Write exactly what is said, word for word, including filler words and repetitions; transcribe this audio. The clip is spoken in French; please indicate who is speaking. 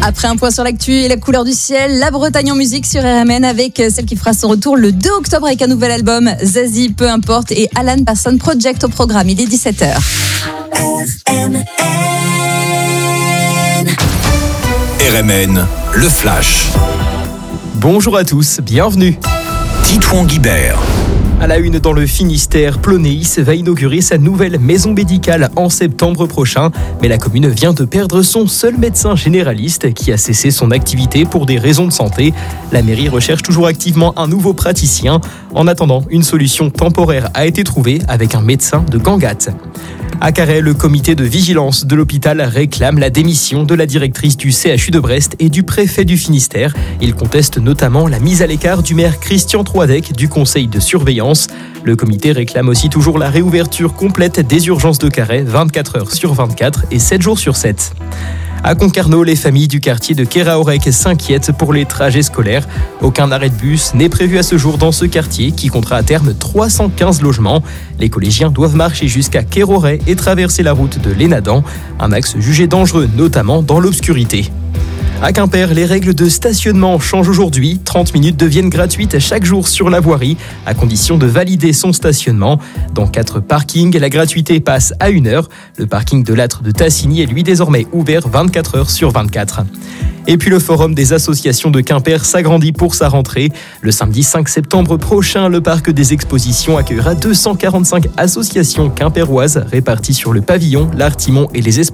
Speaker 1: Après un point sur l'actu et la couleur du ciel, la Bretagne en musique sur R M N avec celle qui fera son retour le deux octobre avec un nouvel album, Zazie, peu importe, et Alan Parsons Project au programme. Il est dix-sept heures.
Speaker 2: R M N, le flash.
Speaker 3: Bonjour à tous, bienvenue.
Speaker 2: Titouan Guibert.
Speaker 3: À la une dans le Finistère, Plonéis va inaugurer sa nouvelle maison médicale en septembre prochain. Mais la commune vient de perdre son seul médecin généraliste qui a cessé son activité pour des raisons de santé. La mairie recherche toujours activement un nouveau praticien. En attendant, une solution temporaire a été trouvée avec un médecin de Gangat. À Carhaix, le comité de vigilance de l'hôpital réclame la démission de la directrice du C H U de Brest et du préfet du Finistère. Il conteste notamment la mise à l'écart du maire Christian Troidec du conseil de surveillance. Le comité réclame aussi toujours la réouverture complète des urgences de Carhaix, vingt-quatre heures sur vingt-quatre et sept jours sur sept. À Concarneau, les familles du quartier de Keraorec s'inquiètent pour les trajets scolaires. Aucun arrêt de bus n'est prévu à ce jour dans ce quartier qui comptera à terme trois cent quinze logements. Les collégiens doivent marcher jusqu'à Kéroret et traverser la route de l'Énadan, un axe jugé dangereux notamment dans l'obscurité. À Quimper, les règles de stationnement changent aujourd'hui. trente minutes deviennent gratuites chaque jour sur la voirie, à condition de valider son stationnement. Dans quatre parkings, la gratuité passe à une heure. Le parking de l'Âtre de Tassigny est lui désormais ouvert vingt-quatre heures sur vingt-quatre. Et puis le forum des associations de Quimper s'agrandit pour sa rentrée. Le samedi cinq septembre prochain, le parc des expositions accueillera deux cent quarante-cinq associations quimpéroises réparties sur le pavillon, l'Artimon et les espaces